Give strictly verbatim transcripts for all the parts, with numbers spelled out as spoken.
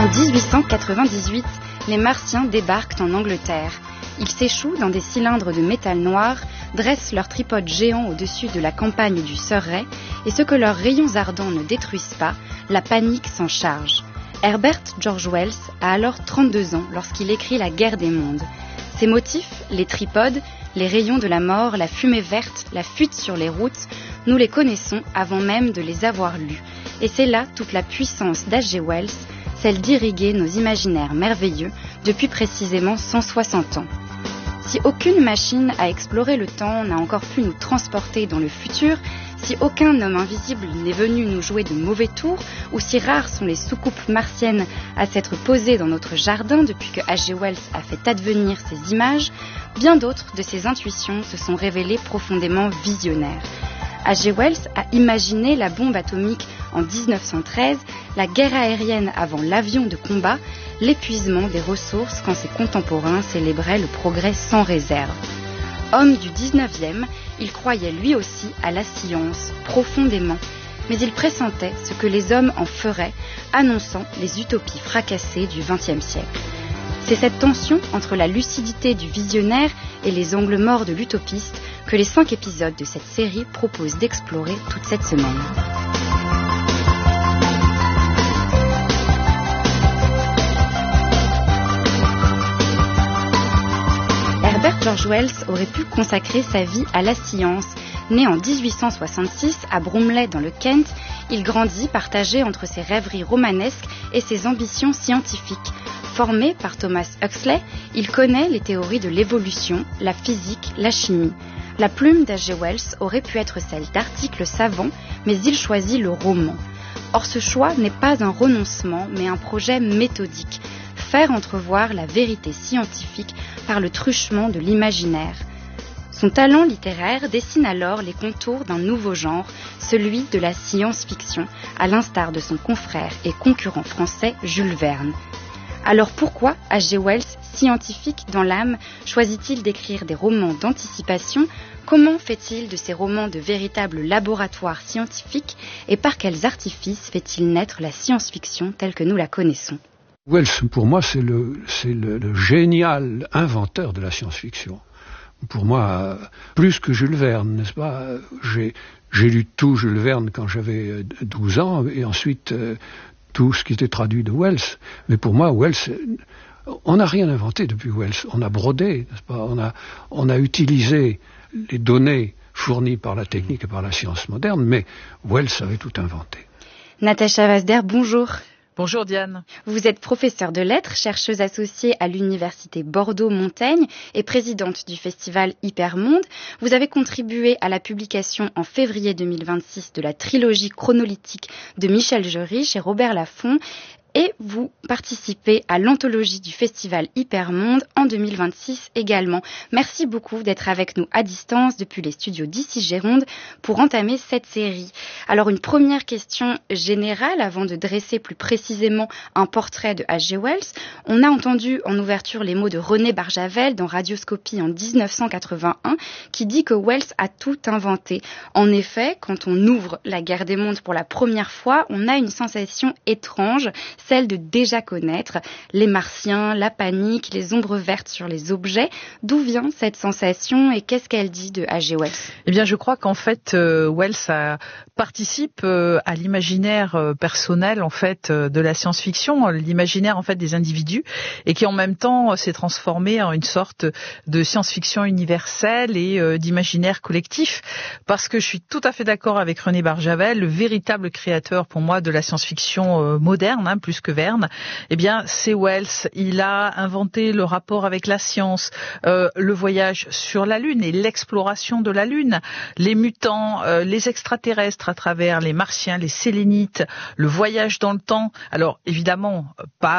En dix-huit cent quatre-vingt-dix-huit, les Martiens débarquent en Angleterre. Ils s'échouent dans des cylindres de métal noir, dressent leurs tripodes géants au-dessus de la campagne du Surrey, et ce que leurs rayons ardents ne détruisent pas, la panique s'en charge. Herbert George Wells a alors trente-deux ans lorsqu'il écrit La guerre des mondes. Ses motifs, les tripodes, les rayons de la mort, la fumée verte, la fuite sur les routes, nous les connaissons avant même de les avoir lus. Et c'est là toute la puissance d'H G Wells, celle d'irriguer nos imaginaires merveilleux depuis précisément cent soixante ans. Si aucune machine à explorer le temps n'a encore pu nous transporter dans le futur, si aucun homme invisible n'est venu nous jouer de mauvais tours, ou si rares sont les soucoupes martiennes à s'être posées dans notre jardin depuis que H G Wells a fait advenir ces images, bien d'autres de ses intuitions se sont révélées profondément visionnaires. H G Wells a imaginé la bombe atomique en dix-neuf cent treize, la guerre aérienne avant l'avion de combat, l'épuisement des ressources quand ses contemporains célébraient le progrès sans réserve. Homme du dix-neuvième, il croyait lui aussi à la science, profondément, mais il pressentait ce que les hommes en feraient, annonçant les utopies fracassées du vingtième siècle. C'est cette tension entre la lucidité du visionnaire et les angles morts de l'utopiste que les cinq épisodes de cette série proposent d'explorer toute cette semaine. Herbert George Wells aurait pu consacrer sa vie à la science. Né en dix-huit cent soixante-six à Bromley dans le Kent, il grandit partagé entre ses rêveries romanesques et ses ambitions scientifiques. Formé par Thomas Huxley, il connaît les théories de l'évolution, la physique, la chimie. La plume d'H G Wells aurait pu être celle d'articles savants, mais il choisit le roman. Or ce choix n'est pas un renoncement, mais un projet méthodique. Faire entrevoir la vérité scientifique par le truchement de l'imaginaire. Son talent littéraire dessine alors les contours d'un nouveau genre, celui de la science-fiction, à l'instar de son confrère et concurrent français Jules Verne. Alors pourquoi H G Wells, scientifique dans l'âme, choisit-il d'écrire des romans d'anticipation? Comment fait-il de ces romans de véritables laboratoires scientifiques? Et par quels artifices fait-il naître la science-fiction telle que nous la connaissons? Wells, pour moi, c'est le, c'est le, le génial inventeur de la science-fiction. Pour moi, plus que Jules Verne, n'est-ce pas? J'ai, j'ai lu tout Jules Verne quand j'avais douze ans, et ensuite euh, tout ce qui était traduit de Wells. Mais pour moi, Wells, on n'a rien inventé depuis Wells. On a brodé, n'est-ce pas? On a, on a utilisé les données fournies par la technique et par la science moderne, mais Wells avait tout inventé. Natacha Vazder, bonjour. Bonjour Diane. Vous êtes professeure de lettres, chercheuse associée à l'université Bordeaux-Montaigne et présidente du festival Hypermonde. Vous avez contribué à la publication en février deux mille vingt-six de la trilogie chronolytique de Michel Jury chez Robert Laffont. Et vous participez à l'anthologie du festival Hypermonde en deux mille vingt-six également. Merci beaucoup d'être avec nous à distance depuis les studios d'Ici Gironde pour entamer cette série. Alors une première question générale avant de dresser plus précisément un portrait de H G Wells. On a entendu en ouverture les mots de René Barjavel dans Radioscopie en dix-neuf cent quatre-vingt-un qui dit que Wells a tout inventé. En effet, quand on ouvre La guerre des mondes pour la première fois, on a une sensation étrange, celle de déjà connaître les martiens, la panique, les ombres vertes sur les objets. D'où vient cette sensation et qu'est-ce qu'elle dit de H G Wells? Eh bien, je crois qu'en fait, euh, Wells a, participe euh, à l'imaginaire euh, personnel en fait euh, de la science-fiction, l'imaginaire en fait des individus, et qui en même temps euh, s'est transformé en une sorte de science-fiction universelle et euh, d'imaginaire collectif. Parce que je suis tout à fait d'accord avec René Barjavel, le véritable créateur pour moi de la science-fiction euh, moderne, hein, plus que Verne, eh bien c'est Wells. Il a inventé le rapport avec la science, euh, le voyage sur la Lune et l'exploration de la Lune, les mutants, euh, les extraterrestres à travers les martiens, les sélénites, le voyage dans le temps. Alors évidemment, pas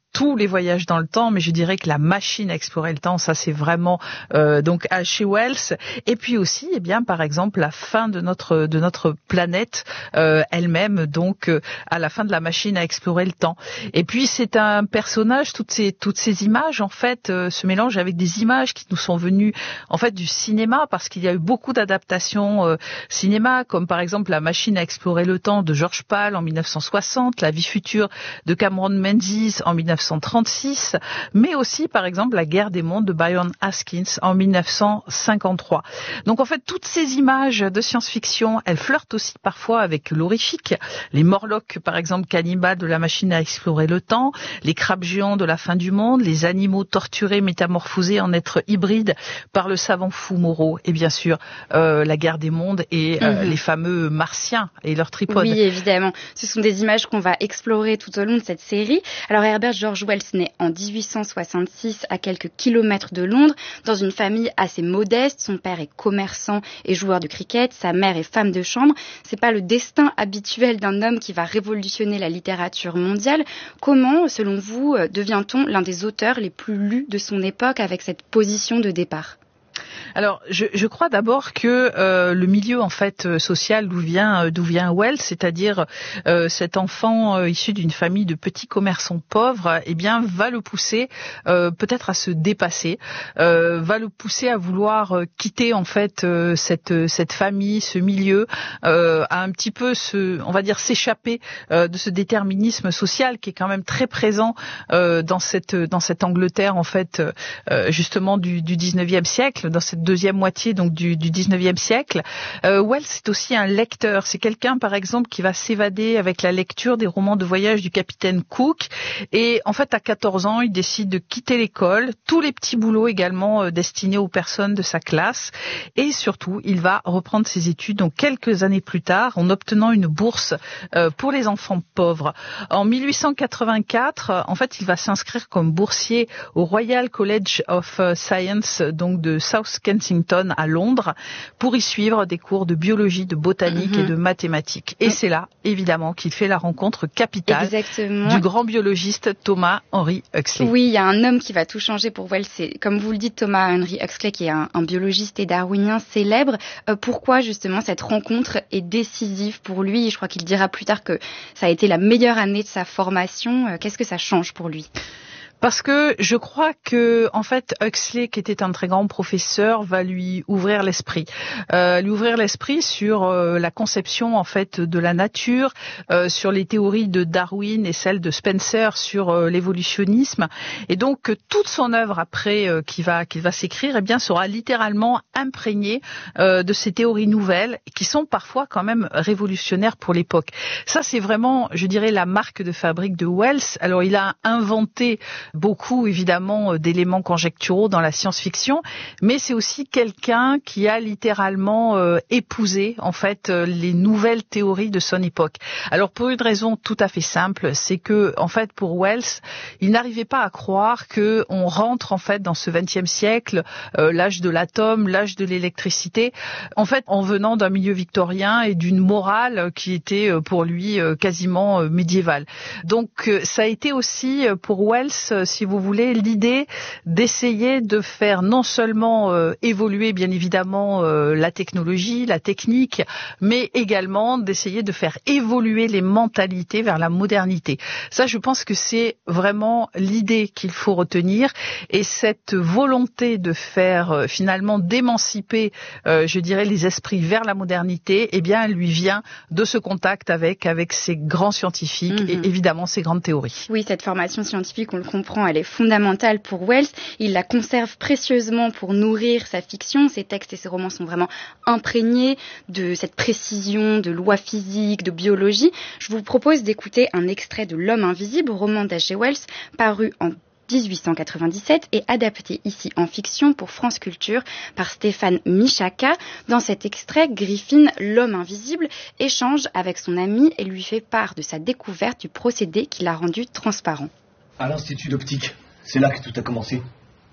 tous les voyages dans le temps, mais je dirais que la machine à explorer le temps, ça c'est vraiment euh, donc à chez Wells. Et puis aussi, eh bien, par exemple, la fin de notre de notre planète euh, elle-même, donc euh, à la fin de la machine à explorer le temps. Et puis c'est un personnage, toutes ces toutes ces images en fait euh, se mélangent avec des images qui nous sont venues en fait du cinéma, parce qu'il y a eu beaucoup d'adaptations euh, cinéma, comme par exemple la machine à explorer le temps de George Pal en mille neuf cent soixante, La vie future de Cameron Menzies en mille neuf cent trente-six, mais aussi par exemple La guerre des mondes de Byron Haskins en mille neuf cent cinquante-trois. Donc en fait toutes ces images de science-fiction, elles flirtent aussi parfois avec l'horrifique. Les Morlocks par exemple cannibales de la machine à explorer le temps, les crabes géants de la fin du monde, les animaux torturés métamorphosés en êtres hybrides par le savant fou Moreau, et bien sûr euh, La guerre des mondes et euh, mmh. les fameux martiens et leurs tripodes. Oui, évidemment. Ce sont des images qu'on va explorer tout au long de cette série. Alors Herbert George Wells naît en dix-huit cent soixante-six à quelques kilomètres de Londres, dans une famille assez modeste. Son père est commerçant et joueur de cricket, sa mère est femme de chambre. C'est pas le destin habituel d'un homme qui va révolutionner la littérature mondiale. Comment, selon vous, devient-on l'un des auteurs les plus lus de son époque avec cette position de départ ? Alors, je, je crois d'abord que euh, le milieu en fait social d'où vient d'où vient Wells, c'est-à-dire euh, cet enfant euh, issu d'une famille de petits commerçants pauvres, eh bien, va le pousser euh, peut-être à se dépasser, euh, va le pousser à vouloir euh, quitter en fait euh, cette cette famille, ce milieu, euh, à un petit peu se, on va dire, s'échapper euh, de ce déterminisme social qui est quand même très présent euh, dans cette dans cette Angleterre en fait euh, justement du, du dix-neuvième siècle, dans cette deuxième moitié donc du, du dix-neuvième siècle. Euh, Wells c'est aussi un lecteur. C'est quelqu'un par exemple qui va s'évader avec la lecture des romans de voyage du capitaine Cook. Et en fait à quatorze ans, il décide de quitter l'école, tous les petits boulots également euh, destinés aux personnes de sa classe. Et surtout, il va reprendre ses études donc quelques années plus tard en obtenant une bourse euh, pour les enfants pauvres. En mille huit cent quatre-vingt-quatre, en fait, il va s'inscrire comme boursier au Royal College of Science donc de South Kensington à Londres pour y suivre des cours de biologie, de botanique mmh. et de mathématiques. Et mmh. c'est là, évidemment, qu'il fait la rencontre capitale Exactement. du grand biologiste Thomas Henry Huxley. Oui, il y a un homme qui va tout changer pour Wells. C'est, comme vous le dites, Thomas Henry Huxley, qui est un, un biologiste et darwinien célèbre. Euh, pourquoi, justement, cette rencontre est décisive pour lui ? Je crois qu'il dira plus tard que ça a été la meilleure année de sa formation. Euh, qu'est-ce que ça change pour lui ? Parce que je crois que, en fait, Huxley, qui était un très grand professeur, va lui ouvrir l'esprit, euh, lui ouvrir l'esprit sur euh, la conception en fait de la nature, euh, sur les théories de Darwin et celles de Spencer sur euh, l'évolutionnisme, et donc euh, toute son œuvre après euh, qui va qui va s'écrire, eh bien, sera littéralement imprégnée euh, de ces théories nouvelles qui sont parfois quand même révolutionnaires pour l'époque. Ça, c'est vraiment, je dirais, la marque de fabrique de Wells. Alors, il a inventé beaucoup évidemment d'éléments conjecturaux dans la science-fiction, mais c'est aussi quelqu'un qui a littéralement euh, épousé en fait euh, les nouvelles théories de son époque. Alors pour une raison tout à fait simple, c'est que en fait pour Wells, il n'arrivait pas à croire que on rentre en fait dans ce vingtième siècle, euh, l'âge de l'atome, l'âge de l'électricité, en fait en venant d'un milieu victorien et d'une morale qui était pour lui euh, quasiment euh, médiévale. Donc euh, ça a été aussi pour Wells, si vous voulez, l'idée d'essayer de faire non seulement euh, évoluer bien évidemment euh, la technologie, la technique, mais également d'essayer de faire évoluer les mentalités vers la modernité. Ça, je pense que c'est vraiment l'idée qu'il faut retenir, et cette volonté de faire euh, finalement d'émanciper, euh, je dirais, les esprits vers la modernité, eh bien, elle lui vient de ce contact avec avec ces grands scientifiques mm-hmm. et évidemment ces grandes théories. Oui, cette formation scientifique, on le comprend, elle est fondamentale pour Wells. Il la conserve précieusement pour nourrir sa fiction. Ses textes et ses romans sont vraiment imprégnés de cette précision, de lois physiques, de biologie. Je vous propose d'écouter un extrait de L'Homme invisible, roman d'H G Wells, paru en dix-huit cent quatre-vingt-dix-sept et adapté ici en fiction pour France Culture par Stéphane Michaka. Dans cet extrait, Griffin, l'homme invisible, échange avec son ami et lui fait part de sa découverte du procédé qui l'a rendu transparent. À l'Institut d'optique, c'est là que tout a commencé.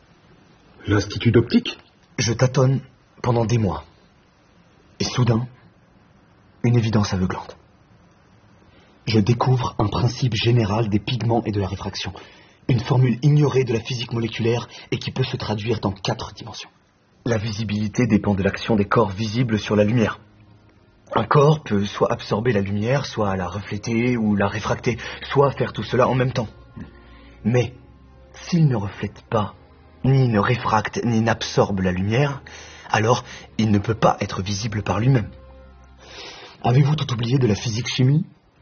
L'Institut d'optique ? Je tâtonne pendant des mois. Et soudain, une évidence aveuglante. Je découvre un principe général des pigments et de la réfraction. Une formule ignorée de la physique moléculaire et qui peut se traduire dans quatre dimensions. La visibilité dépend de l'action des corps visibles sur la lumière. Un corps peut soit absorber la lumière, soit la refléter ou la réfracter, soit faire tout cela en même temps. Mais s'il ne reflète pas, ni ne réfracte, ni n'absorbe la lumière, alors il ne peut pas être visible par lui-même. Avez-vous tout oublié de la physique-chimie ?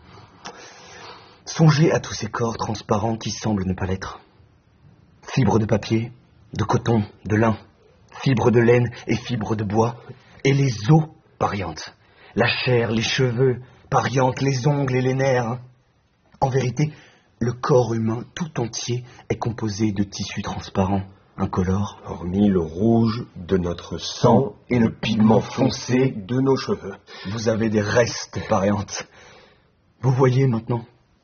Songez à tous ces corps transparents qui semblent ne pas l'être. Fibres de papier, de coton, de lin, fibres de laine et fibres de bois, et les os pariantes, la chair, les cheveux pariantes, les ongles et les nerfs. En vérité, le corps humain tout entier est composé de tissus transparents, incolores, Hormis le rouge de notre sang et le pigment foncé de nos cheveux. Vous avez des restes pariantes. Vous voyez maintenant ?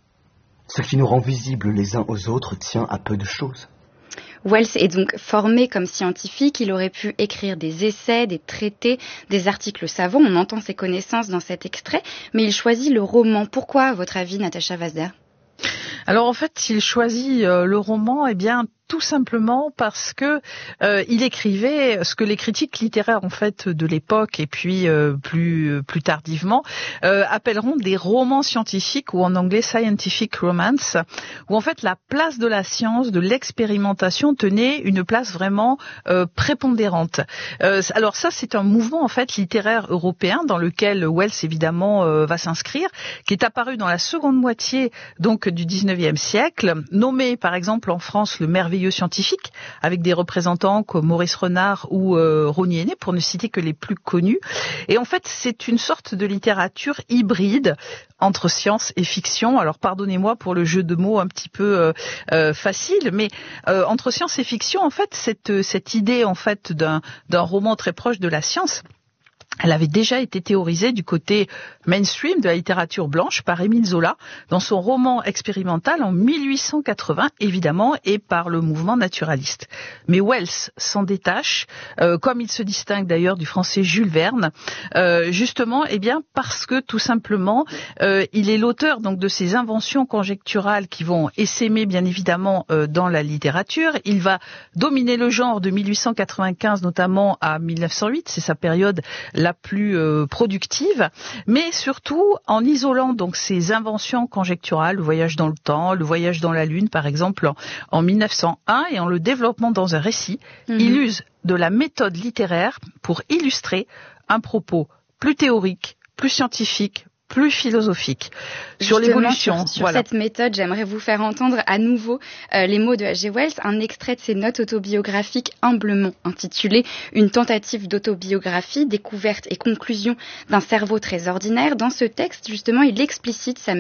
Ce qui nous rend visibles les uns aux autres tient à peu de choses. Wells est donc formé comme scientifique, il aurait pu écrire des essais, des traités, des articles savants, on entend ses connaissances dans cet extrait, mais il choisit le roman. Pourquoi, à votre avis, Natacha Vazder ? Alors en fait, s'il choisit euh, le roman, eh bien tout simplement parce que euh, il écrivait ce que les critiques littéraires en fait de l'époque et puis euh, plus plus tardivement euh, appelleront des romans scientifiques ou en anglais scientific romance, où en fait la place de la science, de l'expérimentation tenait une place vraiment euh, prépondérante. Euh, alors ça, c'est un mouvement en fait littéraire européen dans lequel Wells évidemment euh, va s'inscrire, qui est apparu dans la seconde moitié donc du dix-neuvième siècle, nommé par exemple en France le merveilleux scientifique, avec des représentants comme Maurice Renard ou euh, Rosny Aîné, pour ne citer que les plus connus. Et en fait, c'est une sorte de littérature hybride entre science et fiction. Alors, pardonnez-moi pour le jeu de mots un petit peu euh, euh, facile, mais euh, entre science et fiction, en fait, cette, cette idée en fait d'un, d'un roman très proche de la science, elle avait déjà été théorisée du côté mainstream de la littérature blanche par Émile Zola dans son roman expérimental en mille huit cent quatre-vingts, évidemment, et par le mouvement naturaliste. Mais Wells s'en détache, euh, comme il se distingue d'ailleurs du français Jules Verne, euh, justement, eh bien, parce que tout simplement, euh, il est l'auteur donc de ces inventions conjecturales qui vont essaimer bien évidemment euh, dans la littérature. Il va dominer le genre de mille huit cent quatre-vingt-quinze notamment à mille neuf cent huit, c'est sa période la plus euh, productive, mais surtout en isolant donc ces inventions conjecturales, le voyage dans le temps, le voyage dans la Lune par exemple en, en mille neuf cent un, et en le développant dans un récit, mmh. il use de la méthode littéraire pour illustrer un propos plus théorique, plus scientifique, plus philosophique sur Justement, l'évolution. Sur, sur voilà. cette méthode, j'aimerais vous faire entendre à nouveau euh, les mots de H G Wells, un extrait de ses notes autobiographiques humblement intitulé « Une tentative d'autobiographie, découverte et conclusion d'un cerveau très ordinaire ». Dans ce texte, justement, il explicite sa